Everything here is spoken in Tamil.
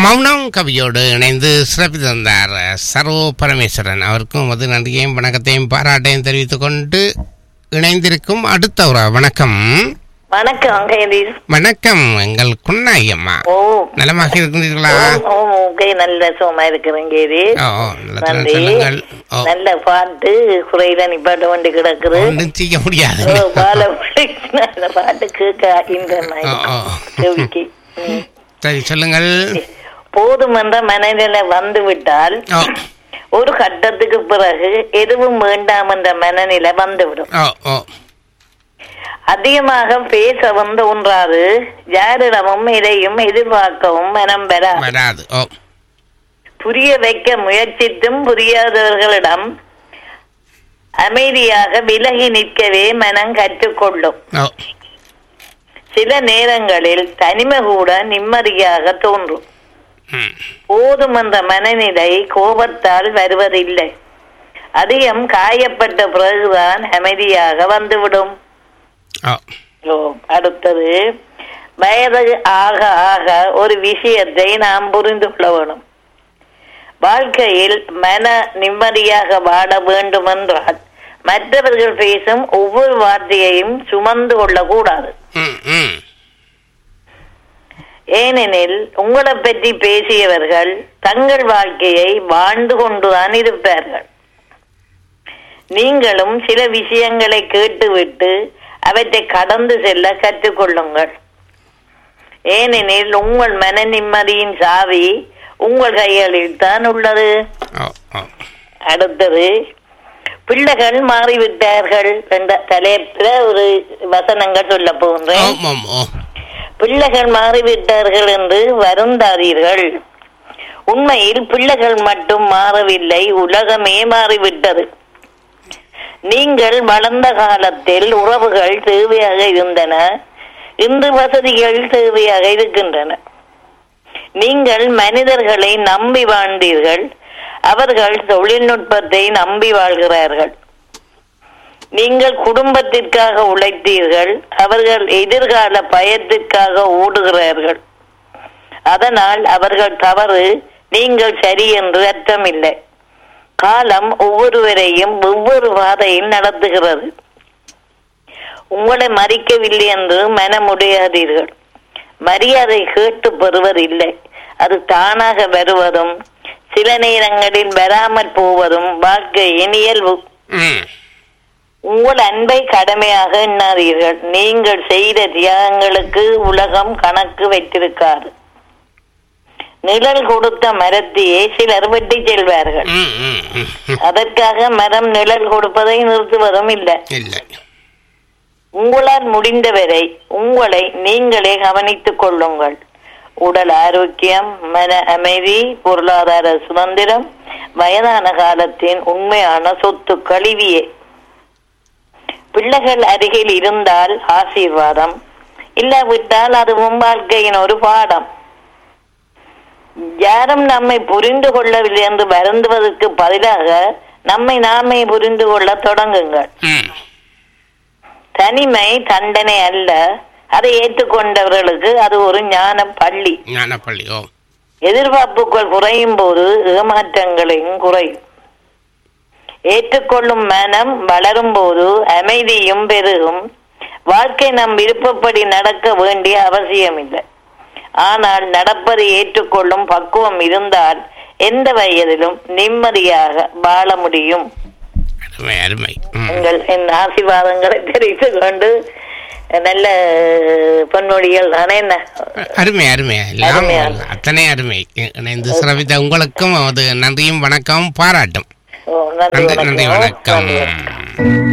மௌனம் கவியோடு இணைந்து சிறப்பு தந்தார் சர்வ பரமேஸ்வரன். அவருக்கும் அது நன்றியையும் வணக்கத்தையும் பாராட்டையும் தெரிவித்துக் கொண்டு இணைந்திருக்கும் அடுத்த ஒரு வணக்கம். வணக்கம். வணக்கம் எங்கள் குன்னாய் அம்மா. நலமாக இருக்கின்றீர்களா? நல்ல சுகமா இருக்கிறேன். சொல்லுங்கள். நல்ல பாட்டு குறையில நிப்பாட்ட வேண்டி கிடக்குது, செய்ய முடியாது. பாட்டு கேட்க சரி சொல்லுங்கள். போதுமென்ற மனநிலை வந்து விட்டால் ஒரு கட்டத்துக்கு பிறகு எதுவும் வேண்டாம் என்ற மனநிலை வந்துவிடும். அதிகமாக பேசவும் தோன்றாது, யாரிடமும் எதையும் எதிர்பார்க்கவும் மனம் வராது. புரிய வைக்க முயற்சித்தும் புரியாதவர்களிடம் அமைதியாக விலகி நிற்கவே மனம் கற்றுக்கொள்ளும். சில நேரங்களில் தனிமை கூட நிம்மதியாக தோன்றும். போதும் என்ற மனநிலை கோபத்தால் வருவதில்லை, அதிகம் காயப்பட்ட பிறகுதான் அமைதியாக வந்துவிடும். அடுத்தது, வயது ஆக ஆக ஒரு விஷயத்தை நாம் புரிந்து கொள்ள வேணும். வாழ்க்கையில் மன நிம்மதியாக வாழ வேண்டும் என்றால் மற்றவர்கள் பேசும் ஒவ்வொரு வார்த்தையையும் சுமந்து கொள்ளக்கூடாது. ஏனெனில் உங்களை பற்றி பேசியவர்கள் தங்கள் வாழ்க்கையை வாழ்ந்து கொண்டுதான் இருப்பார்கள். நீங்களும் சில விஷயங்களை கேட்டுவிட்டு அவற்றை கடந்து செல்ல கற்றுக்கொள்ளுங்கள். ஏனெனில் உங்கள் மன நிம்மதியின் சாவி உங்கள் கைகளில் தான் உள்ளது. அடுத்தது, பிள்ளைகள் மாறிவிட்டார்கள் என்ற தலைப்புல ஒரு வசனங்கள் சொல்ல போகின்றேன். பிள்ளைகள் மாறிவிட்டார்கள் என்று வருந்தாதீர்கள். உண்மையில் பிள்ளைகள் மட்டும் மாறவில்லை, உலகமே மாறிவிட்டது. நீங்கள் வளர்ந்த காலத்தில் உறவுகள் தேவையாக இருந்தன, இன்று வசதிகள் தேவையாக இருக்கின்றன. நீங்கள் மனிதர்களை நம்பி வாழ்ந்தீர்கள், அவர்கள் தொழில்நுட்பத்தை நம்பி வாழ்கிறார்கள். நீங்கள் குடும்பத்திற்காக உழைத்தீர்கள், அவர்கள் எதிர்கால பயத்திற்காக ஓடுகிறார்கள். அதனால் அவர்கள் தவறு, நீங்கள் சரி என்று அர்த்தமில்லை. காலம் ஒவ்வொருவரையும் ஒவ்வொரு பாதையில் நடத்துகிறது. உங்களை மதிக்கவில்லை என்று மனமுடையாதீர்கள். மரியாதை கேட்டு பெறுவதில்லை, அது தானாக வருவதும் சில நேரங்களில் வராமல் போவதும் வாழ்க்கையின் இயல்பு. உங்கள் அன்பை கடமையாக எண்ணாதீர்கள். நீங்கள் செய்த தியாகங்களுக்கு உலகம் கணக்கு வைத்திருக்காது. நிழல் கொடுத்த மரத்தையே சிலர் வெட்டி செல்வார்கள். அதற்காக மரம் நிழல் கொடுப்பதை நிறுத்துவதும் இல்லை. உங்களால் முடிந்தவரை உங்களை நீங்களே கவனித்துக் கொள்ளுங்கள். உடல் ஆரோக்கியம், மன அமைதி, பொருளாதார சுதந்திரம் வயதான காலத்தின் உண்மையான சொத்து கழிவியே. பிள்ளைகள் அருகில் இருந்தால் ஆசீர்வாதம், இல்லாவிட்டால் அதுவும் வாழ்க்கையின் ஒரு பாடம். யாரும் நம்மை புரிந்து கொள்ளவில்லை என்று வருந்துவதற்கு பதிலாக நம்மை நாமே புரிந்து கொள்ள தொடங்குங்கள். தனிமை தண்டனை அல்ல, அதை ஏற்றுக்கொண்டவர்களுக்கு அது ஒரு ஞான பள்ளி. எதிர்பார்ப்புகள் குறையும் போது ஏமாற்றங்களையும் குறையும். ஏற்றுக்கொள்ளும் மனம் வளரும் போது அமைதியும் பெருகும். வாழ்க்கை நம் விருப்பப்படி நடக்க வேண்டிய அவசியமில்லை, ஆனால் நடப்பதை ஏற்றுக்கொள்ளும் பக்குவம் இருந்தால் எந்த வயதிலும் நிம்மதியாக வாழ முடியும். என் ஆசீர்வாதங்களை தெரிவித்துக் கொண்டு நல்ல பொன்மொழிகள் தானே. என்ன அருமை அருமை, அத்தனை அருமை. இணைந்து சிறப்பித்த உங்களுக்கும் அது நன்றியும் வணக்கம் பாராட்டும். நன்றி, வணக்கம்.